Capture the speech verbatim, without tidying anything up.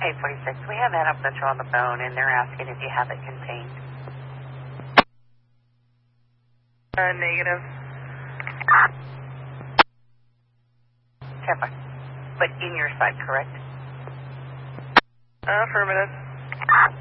eight forty-six, we have Animal Control on the phone, and they're asking if you have it contained. Uh, negative. Tampa. But in your site, correct? Uh, affirmative.